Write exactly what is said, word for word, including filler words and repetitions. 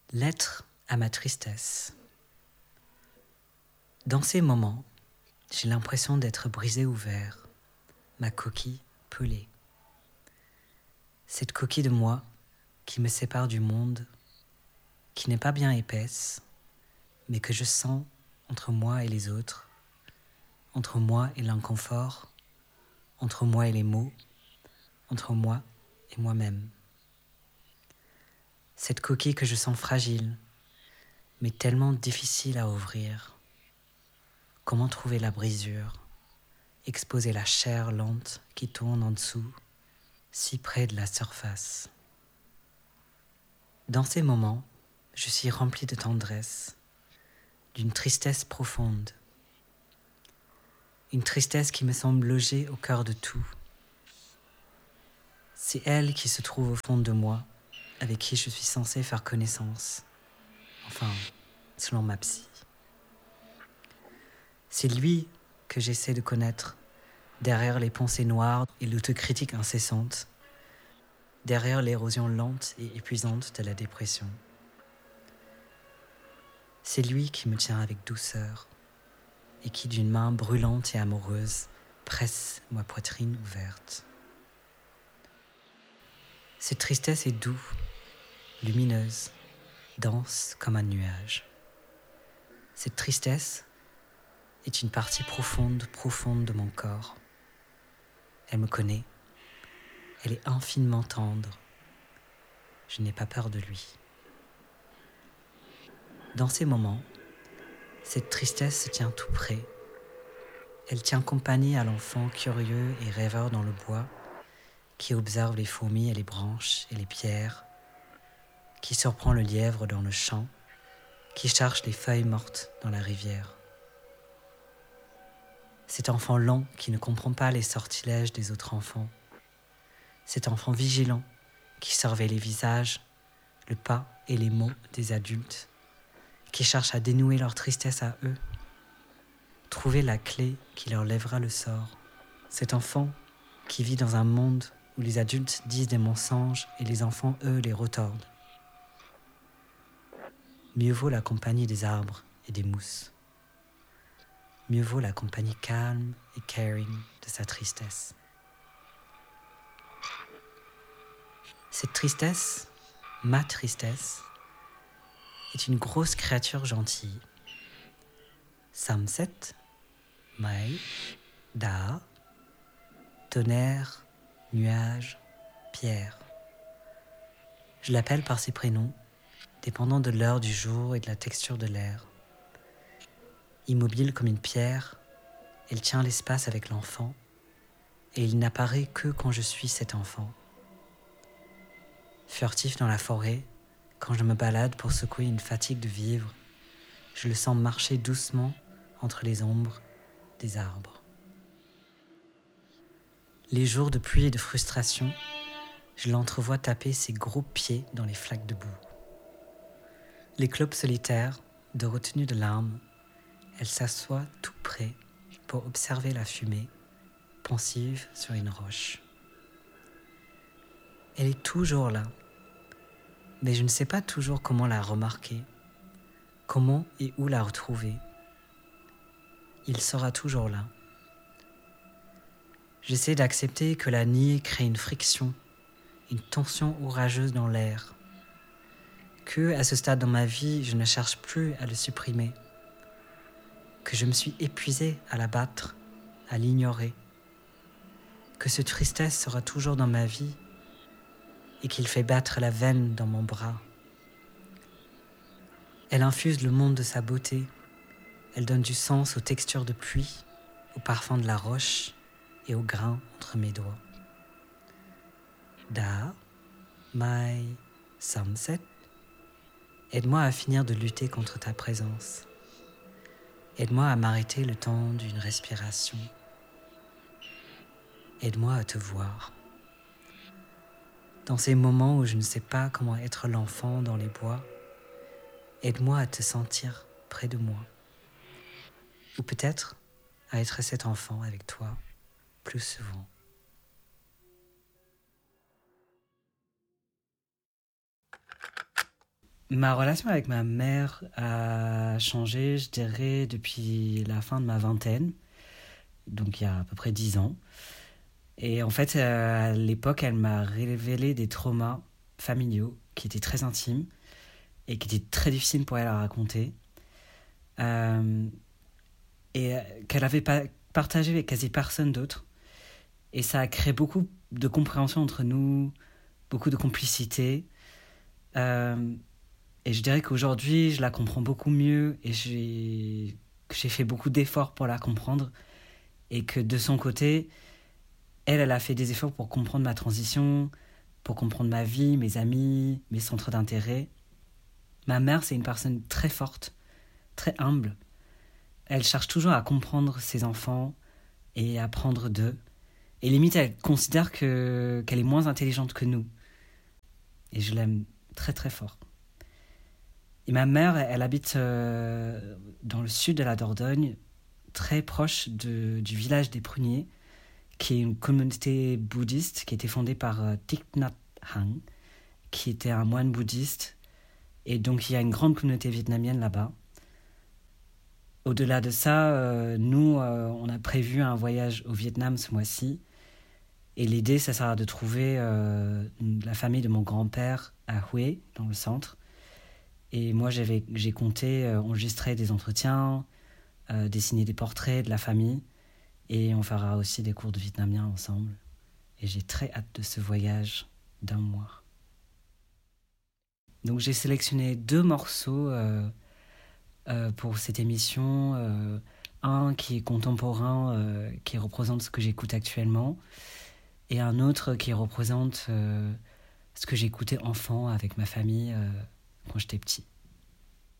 Lettre à ma tristesse. Dans ces moments, j'ai l'impression d'être brisé ouvert, ma coquille pelée. Cette coquille de moi qui me sépare du monde, qui n'est pas bien épaisse, mais que je sens entre moi et les autres, entre moi et l'inconfort, entre moi et les mots, entre moi et moi-même. Cette coquille que je sens fragile, mais tellement difficile à ouvrir. Comment trouver la brisure, exposer la chair lente qui tourne en dessous, si près de la surface. Dans ces moments, je suis rempli de tendresse, d'une tristesse profonde. Une tristesse qui me semble loger au cœur de tout. C'est elle qui se trouve au fond de moi, avec qui je suis censé faire connaissance. Enfin, selon ma psy. C'est lui que j'essaie de connaître, derrière les pensées noires et l'autocritique incessante, derrière l'érosion lente et épuisante de la dépression. C'est lui qui me tient avec douceur et qui, d'une main brûlante et amoureuse, presse ma poitrine ouverte. Cette tristesse est douce, lumineuse, dense comme un nuage. Cette tristesse est une partie profonde, profonde de mon corps. Elle me connaît. Elle est infiniment tendre. Je n'ai pas peur de lui. Dans ces moments, cette tristesse se tient tout près. Elle tient compagnie à l'enfant curieux et rêveur dans le bois, qui observe les fourmis et les branches et les pierres, qui surprend le lièvre dans le champ, qui cherche les feuilles mortes dans la rivière. Cet enfant lent qui ne comprend pas les sortilèges des autres enfants. Cet enfant vigilant qui surveille les visages, le pas et les mots des adultes, qui cherche à dénouer leur tristesse à eux, trouver la clé qui leur lèvera le sort. Cet enfant qui vit dans un monde où les adultes disent des mensonges et les enfants, eux, les retordent. Mieux vaut la compagnie des arbres et des mousses. Mieux vaut la compagnie calme et caring de sa tristesse. Cette tristesse, ma tristesse, est une grosse créature gentille. Samset, Mai, Da, tonnerre, nuage, pierre. Je l'appelle par ses prénoms, dépendant de l'heure du jour et de la texture de l'air. Immobile comme une pierre, elle tient l'espace avec l'enfant, et il n'apparaît que quand je suis cet enfant. Furtif dans la forêt, quand je me balade pour secouer une fatigue de vivre, je le sens marcher doucement entre les ombres des arbres. Les jours de pluie et de frustration, je l'entrevois taper ses gros pieds dans les flaques de boue. Les clopes solitaires, de retenue de larmes, elle s'assoit tout près pour observer la fumée, pensive sur une roche. Elle est toujours là, mais je ne sais pas toujours comment la remarquer, comment et où la retrouver. Il sera toujours là. J'essaie d'accepter que la nier crée une friction, une tension orageuse dans l'air, que, à ce stade dans ma vie, je ne cherche plus à le supprimer, que je me suis épuisé à la battre, à l'ignorer, que cette tristesse sera toujours dans ma vie et qu'il fait battre la veine dans mon bras. Elle infuse le monde de sa beauté, elle donne du sens aux textures de pluie, au parfum de la roche et au grain entre mes doigts. Da, Mai, Samset, aide-moi à finir de lutter contre ta présence. Aide-moi à m'arrêter le temps d'une respiration. Aide-moi à te voir. Dans ces moments où je ne sais pas comment être l'enfant dans les bois, aide-moi à te sentir près de moi. Ou peut-être à être cet enfant avec toi plus souvent. Ma relation avec ma mère a changé, je dirais, depuis la fin de ma vingtaine, donc il y a à peu près dix ans. Et en fait, euh, à l'époque, elle m'a révélé des traumas familiaux qui étaient très intimes et qui étaient très difficiles pour elle à raconter. Euh, et qu'elle n'avait pas partagé avec quasi personne d'autre. Et ça a créé beaucoup de compréhension entre nous, beaucoup de complicité. Euh, et je dirais qu'aujourd'hui, je la comprends beaucoup mieux et j'ai, que j'ai fait beaucoup d'efforts pour la comprendre. Et que de son côté, elle, elle a fait des efforts pour comprendre ma transition, pour comprendre ma vie, mes amis, mes centres d'intérêt. Ma mère, c'est une personne très forte, très humble. Elle cherche toujours à comprendre ses enfants et à apprendre d'eux. Et limite, elle considère que, qu'elle est moins intelligente que nous. Et je l'aime très très fort. Et ma mère, elle habite euh, dans le sud de la Dordogne, très proche de, du village des Pruniers, qui est une communauté bouddhiste qui a été fondée par euh, Thich Nhat Hanh, qui était un moine bouddhiste. Et donc il y a une grande communauté vietnamienne là-bas. Au-delà de ça, euh, nous, euh, on a prévu un voyage au Vietnam ce mois-ci. Et l'idée, ça sera de trouver euh, la famille de mon grand-père à Hue, dans le centre. Et moi, j'avais, j'ai compté euh, enregistrer des entretiens, euh, dessiner des portraits de la famille. Et on fera aussi des cours de vietnamien ensemble. Et j'ai très hâte de ce voyage d'un mois. Donc j'ai sélectionné deux morceaux euh, euh, pour cette émission. Euh, un qui est contemporain, euh, qui représente ce que j'écoute actuellement. Et un autre qui représente euh, ce que j'écoutais enfant avec ma famille euh, quand j'étais petit.